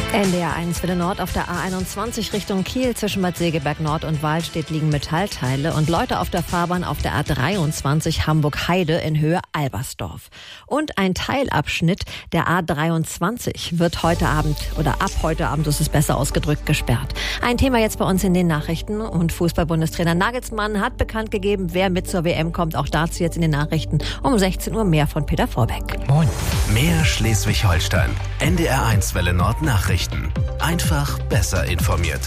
NDR 1 Welle Nord auf der A21 Richtung Kiel zwischen Bad Segeberg Nord und Wahlstedt liegen Metallteile und Leute auf der Fahrbahn auf der A23 Hamburg-Heide in Höhe Albersdorf. Und ein Teilabschnitt der A23 wird heute Abend oder ab heute Abend, ist es besser ausgedrückt, gesperrt. Ein Thema jetzt bei uns in den Nachrichten und Fußball-Bundestrainer Nagelsmann hat bekannt gegeben, wer mit zur WM kommt. Auch dazu jetzt in den Nachrichten um 16 Uhr mehr von Peter Vorbeck. Moin. Mehr Schleswig-Holstein. NDR 1 Welle Nord Nachrichten. Einfach besser informiert.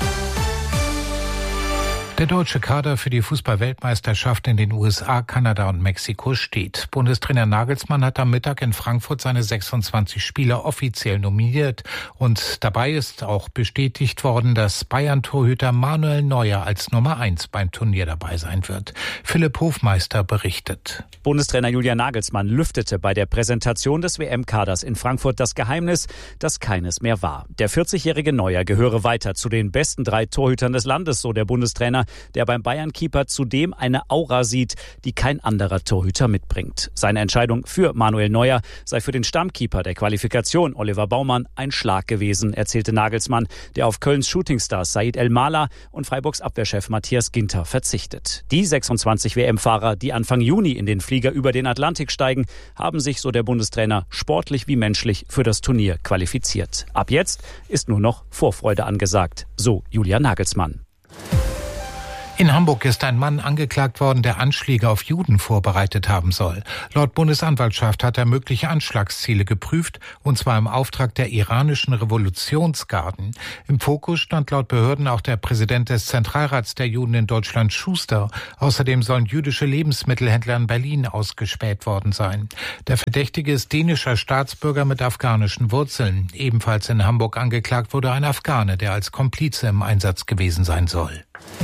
Der deutsche Kader für die Fußball-Weltmeisterschaft in den USA, Kanada und Mexiko steht. Bundestrainer Nagelsmann hat am Mittag in Frankfurt seine 26 Spieler offiziell nominiert. Und dabei ist auch bestätigt worden, dass Bayern-Torhüter Manuel Neuer als Nummer 1 beim Turnier dabei sein wird. Philipp Hofmeister berichtet. Bundestrainer Julian Nagelsmann lüftete bei der Präsentation des WM-Kaders in Frankfurt das Geheimnis, das keines mehr war. Der 40-jährige Neuer gehöre weiter zu den besten 3 Torhütern des Landes, so der Bundestrainer, der beim Bayern-Keeper zudem eine Aura sieht, die kein anderer Torhüter mitbringt. Seine Entscheidung für Manuel Neuer sei für den Stammkeeper der Qualifikation, Oliver Baumann, ein Schlag gewesen, erzählte Nagelsmann, der auf Kölns Shootingstars Said El-Mala und Freiburgs Abwehrchef Matthias Ginter verzichtet. Die 26 WM-Fahrer, die Anfang Juni in den Flieger über den Atlantik steigen, haben sich, so der Bundestrainer, sportlich wie menschlich für das Turnier qualifiziert. Ab jetzt ist nur noch Vorfreude angesagt, so Julian Nagelsmann. In Hamburg ist ein Mann angeklagt worden, der Anschläge auf Juden vorbereitet haben soll. Laut Bundesanwaltschaft hat er mögliche Anschlagsziele geprüft, und zwar im Auftrag der iranischen Revolutionsgarden. Im Fokus stand laut Behörden auch der Präsident des Zentralrats der Juden in Deutschland, Schuster. Außerdem sollen jüdische Lebensmittelhändler in Berlin ausgespäht worden sein. Der Verdächtige ist dänischer Staatsbürger mit afghanischen Wurzeln. Ebenfalls in Hamburg angeklagt wurde ein Afghane, der als Komplize im Einsatz gewesen sein soll.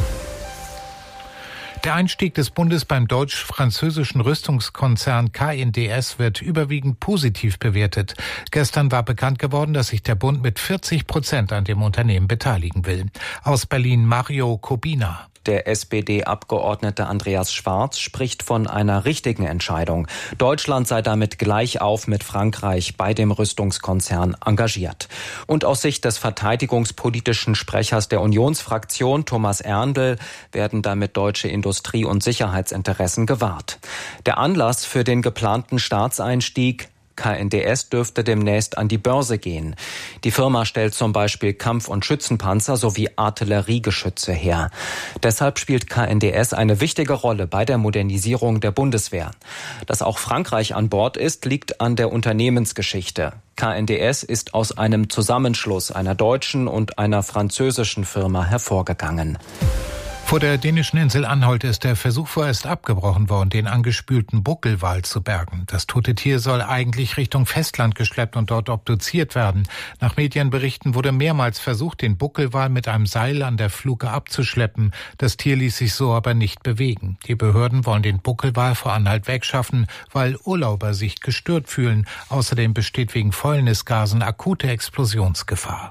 Der Einstieg des Bundes beim deutsch-französischen Rüstungskonzern KNDS wird überwiegend positiv bewertet. Gestern war bekannt geworden, dass sich der Bund mit 40% an dem Unternehmen beteiligen will. Aus Berlin Mario Kobina. Der SPD-Abgeordnete Andreas Schwarz spricht von einer richtigen Entscheidung. Deutschland sei damit gleich auf mit Frankreich bei dem Rüstungskonzern engagiert. Und aus Sicht des verteidigungspolitischen Sprechers der Unionsfraktion, Thomas Erndl, werden damit deutsche Industrie- und Sicherheitsinteressen gewahrt. Der Anlass für den geplanten Staatseinstieg: KNDS dürfte demnächst an die Börse gehen. Die Firma stellt zum Beispiel Kampf- und Schützenpanzer sowie Artilleriegeschütze her. Deshalb spielt KNDS eine wichtige Rolle bei der Modernisierung der Bundeswehr. Dass auch Frankreich an Bord ist, liegt an der Unternehmensgeschichte. KNDS ist aus einem Zusammenschluss einer deutschen und einer französischen Firma hervorgegangen. Vor der dänischen Insel Anholt ist der Versuch vorerst abgebrochen worden, den angespülten Buckelwal zu bergen. Das tote Tier soll eigentlich Richtung Festland geschleppt und dort obduziert werden. Nach Medienberichten wurde mehrmals versucht, den Buckelwal mit einem Seil an der Fluke abzuschleppen. Das Tier ließ sich so aber nicht bewegen. Die Behörden wollen den Buckelwal vor Anhalt wegschaffen, weil Urlauber sich gestört fühlen. Außerdem besteht wegen Fäulnisgasen akute Explosionsgefahr.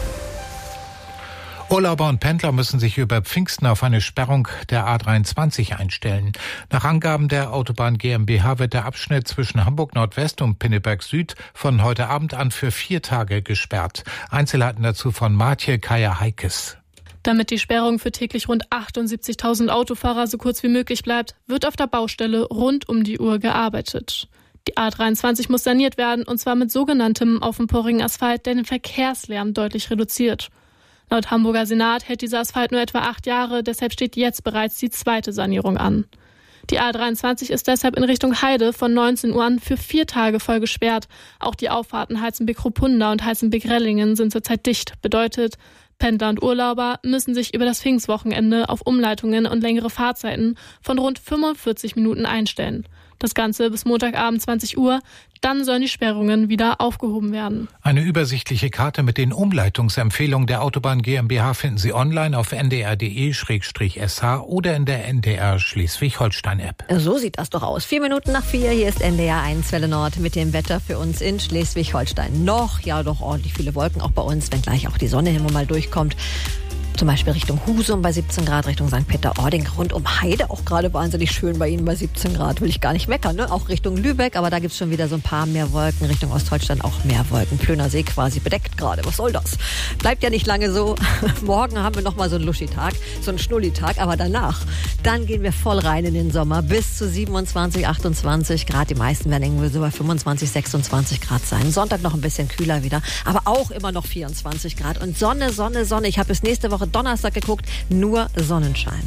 Urlauber und Pendler müssen sich über Pfingsten auf eine Sperrung der A23 einstellen. Nach Angaben der Autobahn GmbH wird der Abschnitt zwischen Hamburg Nordwest und Pinneberg Süd von heute Abend an für 4 Tage gesperrt. Einzelheiten dazu von Martje Kaya-Heikes. Damit die Sperrung für täglich rund 78.000 Autofahrer so kurz wie möglich bleibt, wird auf der Baustelle rund um die Uhr gearbeitet. Die A23 muss saniert werden, und zwar mit sogenanntem offenporigen Asphalt, der den Verkehrslärm deutlich reduziert. Laut Hamburger Senat hält dieser Asphalt nur etwa 8 Jahre, deshalb steht jetzt bereits die 2. Sanierung an. Die A23 ist deshalb in Richtung Heide von 19 Uhr an für 4 Tage voll gesperrt. Auch die Auffahrten Heizenbeck-Ruppunda und Heizenbeck-Rellingen sind zurzeit dicht. Bedeutet, Pendler und Urlauber müssen sich über das Pfingstwochenende auf Umleitungen und längere Fahrzeiten von rund 45 Minuten einstellen. Das Ganze bis Montagabend 20 Uhr. Dann sollen die Sperrungen wieder aufgehoben werden. Eine übersichtliche Karte mit den Umleitungsempfehlungen der Autobahn GmbH finden Sie online auf ndr.de/sh oder in der NDR Schleswig-Holstein-App. So sieht das doch aus. 4 Minuten nach 4, hier ist NDR 1 Welle Nord mit dem Wetter für uns in Schleswig-Holstein. Noch, ja doch ordentlich viele Wolken auch bei uns, wenn gleich auch die Sonne immer mal durchkommt. Zum Beispiel Richtung Husum bei 17 Grad, Richtung St. Peter-Ording, rund um Heide auch gerade wahnsinnig schön bei Ihnen bei 17 Grad. Will ich gar nicht meckern, ne? Auch Richtung Lübeck, aber da gibt es schon wieder so ein paar mehr Wolken. Richtung Ostholstein auch mehr Wolken. Plöner See quasi bedeckt gerade. Was soll das? Bleibt ja nicht lange so. Morgen haben wir nochmal so einen Luschi-Tag, so einen Schnulli-Tag, aber danach, dann gehen wir voll rein in den Sommer. Bis zu 27, 28 Grad. Die meisten werden irgendwie so bei 25, 26 Grad sein. Sonntag noch ein bisschen kühler wieder, aber auch immer noch 24 Grad. Und Sonne, Sonne, Sonne. Ich habe bis nächste Woche Donnerstag geguckt, nur Sonnenschein.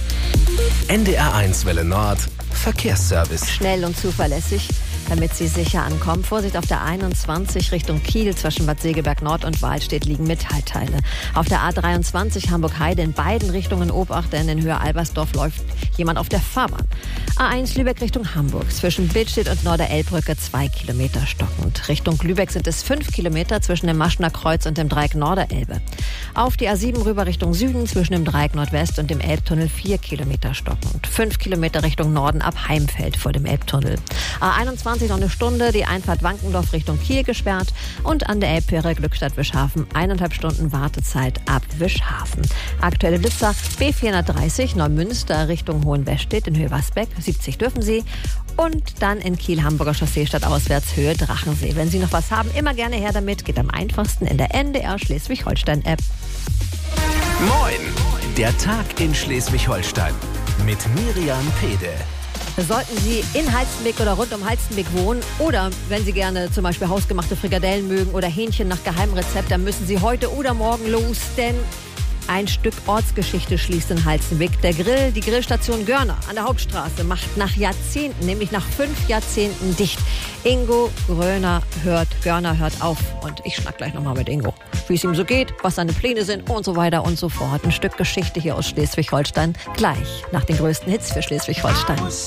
NDR1 Welle Nord, Verkehrsservice. Schnell und zuverlässig, damit Sie sicher ankommen. Vorsicht auf der 21 Richtung Kiel zwischen Bad Segeberg Nord und Wahlstedt liegen Metallteile. Auf der A23 Hamburg-Heide in beiden Richtungen Obacht, denn in Höhe Albersdorf läuft jemand auf der Fahrbahn. A1 Lübeck Richtung Hamburg zwischen Billstedt und Norderelbbrücke 2 Kilometer stockend. Richtung Lübeck sind es 5 Kilometer zwischen dem Maschner Kreuz und dem Dreieck Norderelbe. Auf die A7 rüber Richtung Süden zwischen dem Dreieck Nordwest und dem Elbtunnel 4 Kilometer stockend. 5 Kilometer Richtung Norden ab Heimfeld vor dem Elbtunnel. A21 noch eine Stunde, die Einfahrt Wankendorf Richtung Kiel gesperrt und an der Elbfähre Glückstadt-Wischhafen 1,5 Stunden Wartezeit ab Wischhafen. Aktuelle Blitzer B430 Neumünster Richtung Hohenwestedt in Höhe Wasbeck, 70 dürfen Sie. Und dann in Kiel Hamburger Chaussee stadtauswärts Höhe Drachensee. Wenn Sie noch was haben, immer gerne her damit. Geht am einfachsten in der NDR Schleswig-Holstein-App. Moin! Der Tag in Schleswig-Holstein mit Miriam Pede. Sollten Sie in Halstenbek oder rund um Halstenbek wohnen oder wenn Sie gerne zum Beispiel hausgemachte Frikadellen mögen oder Hähnchen nach Geheimrezept, dann müssen Sie heute oder morgen los, denn ein Stück Ortsgeschichte schließt in Halstenbek. Der Grill, die Grillstation Görner an der Hauptstraße, macht nach Jahrzehnten, nämlich nach 5 Jahrzehnten dicht. Ingo Görner hört auf. Und ich schnack gleich nochmal mit Ingo, wie es ihm so geht, was seine Pläne sind und so weiter und so fort. Ein Stück Geschichte hier aus Schleswig-Holstein, gleich nach den größten Hits für Schleswig-Holstein.